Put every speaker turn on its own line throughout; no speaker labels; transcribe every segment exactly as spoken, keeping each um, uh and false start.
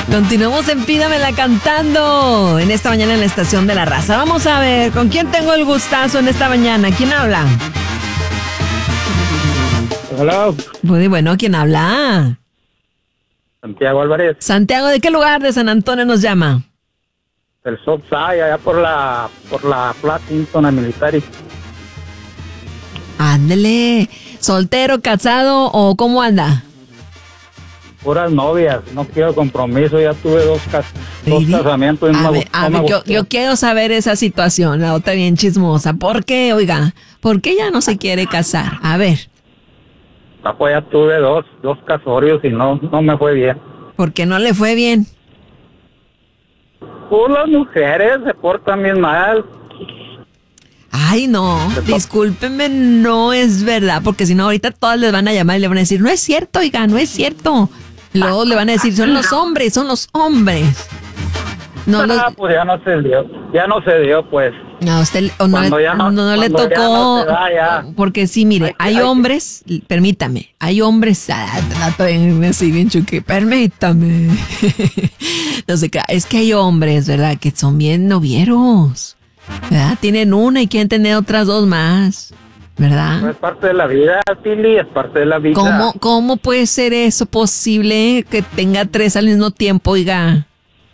Continuamos en Pídamela cantando en esta mañana en la Estación de la Raza. Vamos a ver, ¿con quién tengo el gustazo en esta mañana? ¿Quién habla?
Hola.
Muy bueno, ¿quién habla?
Santiago Álvarez.
Santiago, ¿de qué lugar de San Antonio nos llama?
El Southside, allá por la por la Platinton Military.
Ándele, ¿soltero, casado o cómo anda?
Puras novias, no quiero compromiso, ya tuve dos, cas dos casamientos. Y no
a
me
ver,
gustó,
a
no
ver,
me
yo,
gustó.
yo quiero saber esa situación, la otra bien chismosa. ¿Por qué, oiga? ¿Por qué ya no se quiere casar? A ver,
Ah, pues ya tuve dos, dos casorios y no, no me fue bien.
¿por qué no le fue bien?
Pues las mujeres se portan bien mal.
Ay, no, discúlpeme, no es verdad, porque si no ahorita todas les van a llamar y le van a decir, no es cierto, oiga, no es cierto. Luego le van a decir, son los hombres, son los hombres. No,
ah,
los,
pues ya no se dio, ya no se dio, pues.
a usted o no,
Cuando
le,
ya no-
no, no le
cuando ya
tocó,
no se da, ya.
porque sí, mire,
Hay que-
hay
hay que-
hombres, permítame, hay hombres, ah, trato de así bien chuque, permítame. No sé qué, es que hay hombres, ¿verdad? Que son bien novieros, ¿verdad? Tienen una y quieren tener otras dos más, ¿verdad?
Es parte de la vida, Pili, es parte de la vida.
¿Cómo, ¿Cómo puede ser eso posible que tenga tres al mismo tiempo, oiga?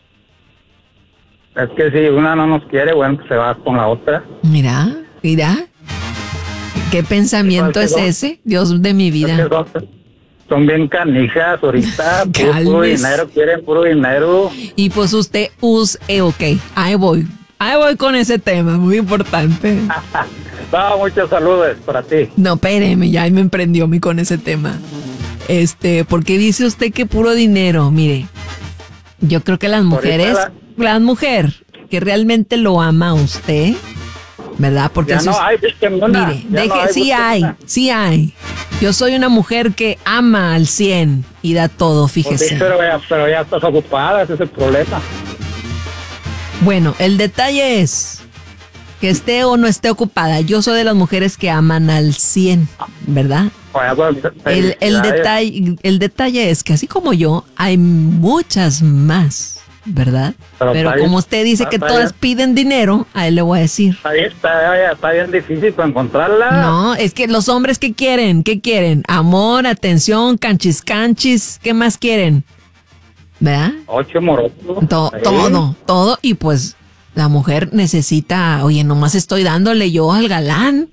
Es que si una no nos quiere, bueno, pues se va con la otra.
Mira, mira. ¿Qué pensamiento
Pues,
es
¿no?
ese? Dios de mi
Es
vida.
que son, son bien canijas ahorita, puro, puro
Cálmese.
dinero, quieren puro dinero.
Y pues usted use, eh, ok, ahí voy. Ahí voy con ese tema, muy importante.
No, muchos saludos para ti.
No, espéreme, ya me emprendió mi con ese tema. Este, porque dice usted que puro dinero, mire. Yo creo que las mujeres,
la-
la mujer que realmente lo ama a usted, ¿verdad? Porque
Ya
si
no
us-
hay, búsquenme una.
mire,
Ya
deje,
no hay,
sí
búsquenme
hay,
una.
sí hay. Yo soy una mujer que ama al cien y da todo,
Pues sí,
fíjese.
pero, ya, pero ya estás ocupada, ese es el problema.
Bueno, el detalle es que esté o no esté ocupada. Yo soy de las mujeres que aman al cien, ¿verdad?
Pues, pues,
El, el,
felicidades.
detalle, el detalle es que así como yo, hay muchas más, ¿verdad?
Pero
Pero
está bien,
como usted dice
está-
que
está
todas
bien.
piden dinero, a él le voy a decir.
Está bien, está, está bien difícil para encontrarla.
No, es que los hombres, ¿qué quieren? ¿Qué quieren? Amor, atención, canchis canchis, ¿qué más quieren? ¿Verdad?
Ocho morotos.
To-
Sí.
todo, todo, y pues la mujer necesita, oye, nomás estoy dándole yo al galán,